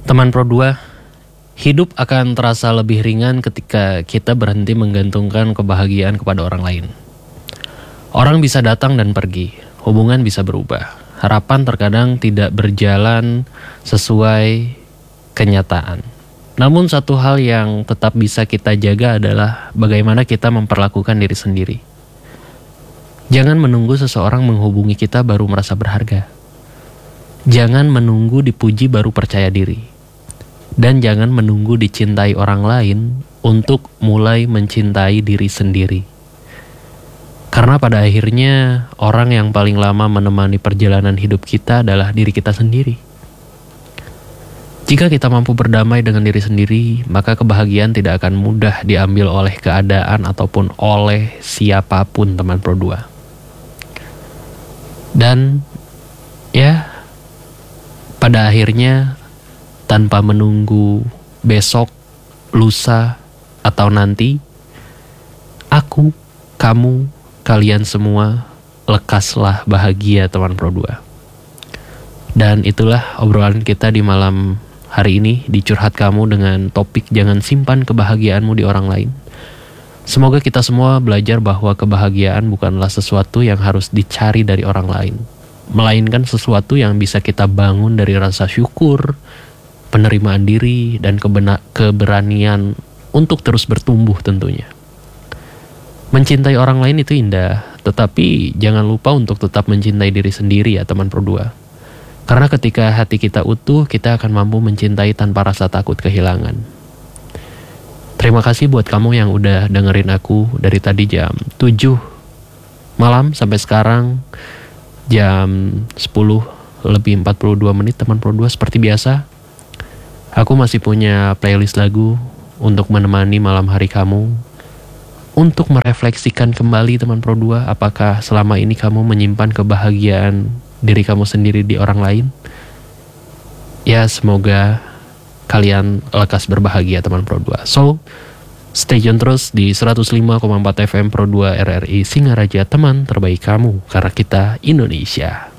Teman Pro 2, hidup akan terasa lebih ringan ketika kita berhenti menggantungkan kebahagiaan kepada orang lain. Orang bisa datang dan pergi, hubungan bisa berubah, harapan terkadang tidak berjalan sesuai kenyataan. Namun satu hal yang tetap bisa kita jaga adalah bagaimana kita memperlakukan diri sendiri. Jangan menunggu seseorang menghubungi kita baru merasa berharga. Jangan menunggu dipuji baru percaya diri. Dan jangan menunggu dicintai orang lain untuk mulai mencintai diri sendiri. Karena pada akhirnya orang yang paling lama menemani perjalanan hidup kita adalah diri kita sendiri. Jika kita mampu berdamai dengan diri sendiri, maka kebahagiaan tidak akan mudah diambil oleh keadaan ataupun oleh siapapun, teman Pro 2. Dan ya, pada akhirnya tanpa menunggu besok, lusa, atau nanti, aku, kamu, kalian semua lekaslah bahagia, teman Pro 2. Dan itulah obrolan kita di malam hari ini di Curhat Kamu dengan topik jangan simpan kebahagiaanmu di orang lain. Semoga kita semua belajar bahwa kebahagiaan bukanlah sesuatu yang harus dicari dari orang lain, melainkan sesuatu yang bisa kita bangun dari rasa syukur, penerimaan diri, dan keberanian untuk terus bertumbuh tentunya. Mencintai orang lain itu indah, tetapi jangan lupa untuk tetap mencintai diri sendiri ya teman Pro 2. Karena ketika hati kita utuh, kita akan mampu mencintai tanpa rasa takut kehilangan. Terima kasih buat kamu yang udah dengerin aku dari tadi jam 7 malam sampai sekarang jam 10:42 teman Pro 2. Seperti biasa, aku masih punya playlist lagu untuk menemani malam hari kamu, untuk merefleksikan kembali teman Pro 2, apakah selama ini kamu menyimpan kebahagiaan diri kamu sendiri di orang lain? Ya, semoga kalian lekas berbahagia teman Pro 2. So, stay tune terus di 105,4 FM Pro 2 RRI Singaraja, teman terbaik kamu, karena kita Indonesia.